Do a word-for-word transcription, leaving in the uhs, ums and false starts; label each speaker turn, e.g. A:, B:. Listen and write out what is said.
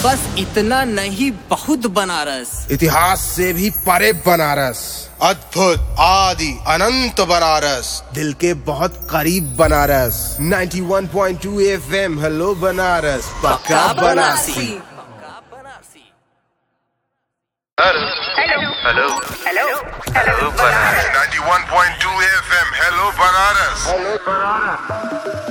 A: बस इतना नहीं, बहुत बनारस।
B: इतिहास से भी परे बनारस,
C: अद्भुत आदि अनंत बनारस,
B: दिल के बहुत करीब बनारस। नाइंटी वन point two F M hello Banaras, पक्का Banarasi.
D: Hello hello hello hello Banaras.
C: Ninety वन point two F M hello Banaras.